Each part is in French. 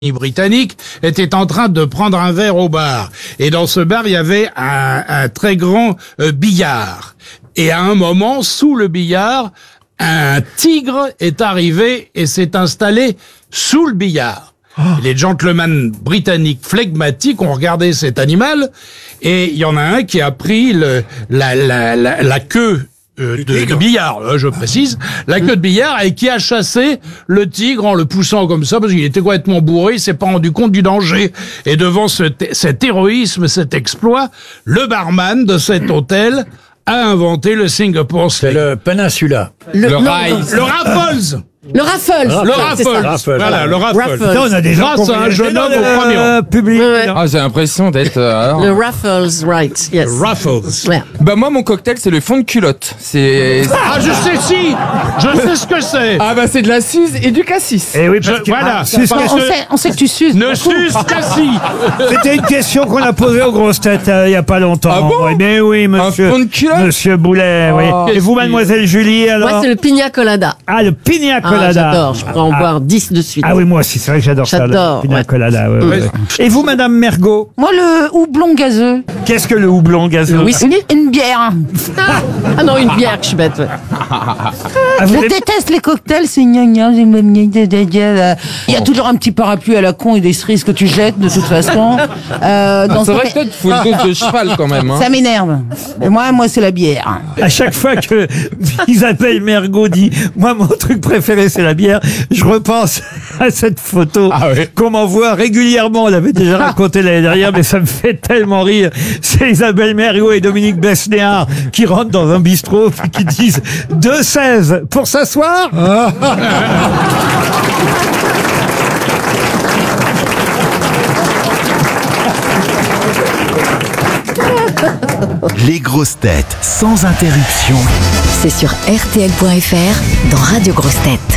britannique était en train de prendre un verre au bar. Et dans ce bar, il y avait un très grand billard. Et à un moment, sous le billard, un tigre est arrivé et s'est installé sous le billard. Et les gentlemen britanniques flegmatiques ont regardé cet animal et il y en a un qui a pris la queue de billard, je précise, la queue de billard, et qui a chassé le tigre en le poussant comme ça, parce qu'il était complètement bourré, il s'est pas rendu compte du danger. Et devant cet héroïsme, cet exploit, le barman de cet hôtel a inventé le Singapore Sling. Le Peninsula. Le Raffles. Le Raffles. Le Raffles. Voilà, le Raffles. Là, on a des gens Grâce à un jeune homme au premier rang. public. Ouais. Ah, j'ai l'impression d'être... Le Raffles, right, yes. Raffles. Ouais. Bah moi, mon cocktail, c'est le fond de culotte. C'est... Ah, je sais ce que c'est. Ah bah c'est de la Suze et du cassis. Et oui, parce que, Voilà. On sait que tu suces. Ne suce qu'assis. c'était une question qu'on a posée aux grosses têtes il y a pas longtemps. Ah bon? Ouais, mais oui, monsieur. fond de culotte? Monsieur Boulet, oui. Oh, Et vous, mademoiselle Julie, alors? Moi, c'est le pina colada. Ah, le pina Ah, colada. j'adore, je pourrais en boire 10 de suite. Ah oui, moi aussi, c'est vrai que j'adore ça, J'adore, le pina ouais. colada. Ouais. Et vous, madame Mergot, Moi, le houblon gazeux. qu'est-ce que le houblon gazeux? Oui, Une bière. Ah non, une bière que je suis bête. Ouais. Ah, vous Je aimez- déteste les cocktails, c'est gnagna, il y a toujours un petit parapluie à la con et des cerises que tu jettes de toute façon. Dans C'est vrai que toi, tu fous une dose de cheval quand même. Hein. ça m'énerve. Et moi, c'est la bière. À chaque fois que Isabelle Mergot dit « Moi, mon truc préféré, c'est la bière », je repense à cette photo qu'on m'envoie régulièrement. On l'avait déjà raconté l'année dernière, mais ça me fait tellement rire. C'est Isabelle Mergot et Dominique Besnéard qui rentrent dans un bistrot et qui disent « 2,16 pour s'asseoir ?» Les grosses têtes sans interruption. C'est sur RTL.fr dans Radio Grosses Têtes.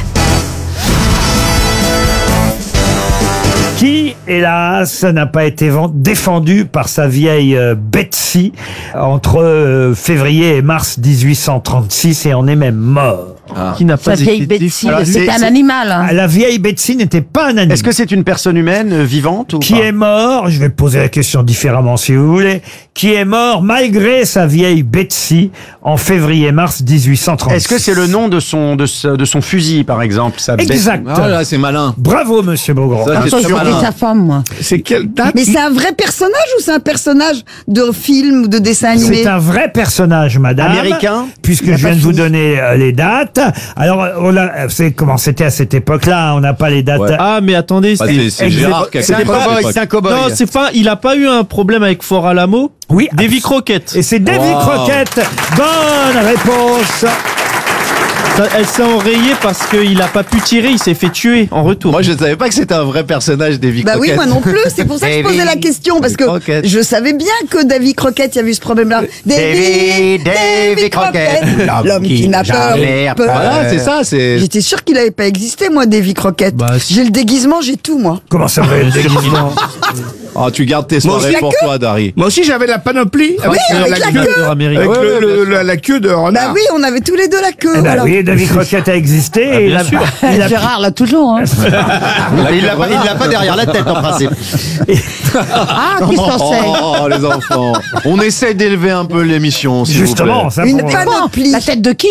Qui, hélas, n'a pas été défendu par sa vieille Betsy entre février et mars 1836 et en est même mort. Qui n'a Sa pas vieille été Betsy, défendu. c'est un animal. Hein. La vieille Betsy n'était pas un animal. Est-ce que c'est une personne humaine vivante ou Qui pas est mort, je vais poser la question différemment si vous voulez, qui est mort malgré sa vieille Betsy en février-mars 1836. Est-ce que c'est le nom de son fusil, par exemple, sa Exact. Ah là, c'est malin. Bravo, monsieur Beaugrand. Ça, c'est Attends, très j'aurais malin. sa femme, moi. C'est quelle date? Mais c'est un vrai personnage ou c'est un personnage de film ou de dessin animé? C'est un vrai personnage, madame. Américain? Puisque Il a je pas viens de vous fini. donner les dates. Alors, c'est comment c'était à cette époque-là, on n'a pas les dates. Ouais. Ah, mais attendez, Bah, c'est Gérard qui a c'est un créé cette cow-boy, époque. c'est un cow-boy. Non, c'est pas. Il a pas eu un problème avec Fort Alamo. Oui. Davy Crockett. Et c'est Davy Wow. Crockett. Bonne réponse. Elle s'est enrayée parce qu'il a pas pu tirer. Il s'est fait tuer en retour. Moi, je ne savais pas que c'était un vrai personnage, Davy Bah oui, Crockett. moi non plus. C'est pour ça que je posais la question parce que Crockett. je savais bien que Davy Crockett, il y avait ce problème-là. Davy Crockett, l'homme qui n'a peur. Voilà, c'est ça, c'est... J'étais sûr qu'il n'avait pas existé, moi, Davy Crockett. Bah, si. J'ai le déguisement, j'ai tout, moi. Comment ça va, le déguisement? Oh, tu gardes tes Moi aussi, soirées la pour queue. toi, Dari. Moi aussi, j'avais la panoplie avec, avec la la queue, queue. Américain. avec Ouais, la queue de renard. Bah oui, on avait tous les deux la queue. Eh ben alors. oui, Davy Crockett a existé. et il a, il a- Gérard l'a toujours. Hein. Il l'a pas derrière la tête, en principe. Ah, qui s'en sait. Oh, les enfants. On essaie d'élever un peu l'émission, s'il vous Justement, plaît. ça Une pour- panoplie. La tête de qui?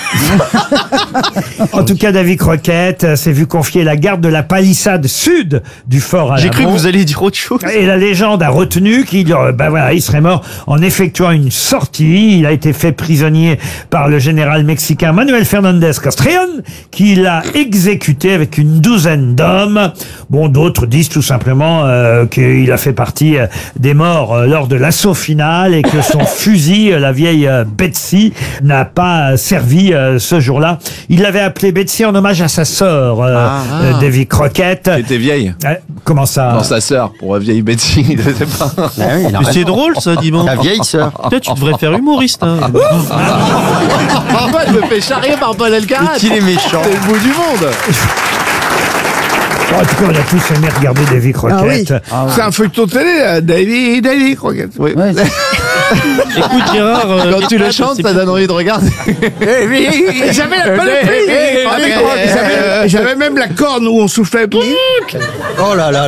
En tout cas, Davy Crockett s'est vu confier la garde de la palissade sud du fort Alamo. J'ai cru que vous alliez dire autre chose. Et la légende a retenu qu'il il serait mort en effectuant une sortie. Il a été fait prisonnier par le général mexicain Manuel Fernandez Castrillon, qui l'a exécuté avec une douzaine d'hommes. Bon, d'autres disent tout simplement qu'il a fait partie des morts lors de l'assaut final et que son fusil, la vieille Betsy, n'a pas servi ce jour-là. Il l'avait appelée Betsy en hommage à sa sœur, Davy Crockett. Qui était vieille. Comment ça? Non, sa sœur, pour la vieille Betsy, je sais pas. Mais c'est drôle ça, dis-moi. La vieille sœur. Peut-être tu devrais faire humoriste. Hein. Moi, je me fais charrier par Paul Elkarat. Qu'il est méchant. C'est le bout du monde. En tout cas, on a tous aimé regarder Davy Crockett. C'est un feuilleton télé, là. Davy Crockett. Oui. Écoute Gérard, Quand tu le Gérard, chantes, c'est ça donne envie de regarder. J'avais la panoplie. J'avais même la corne où on soufflait. Oh là là.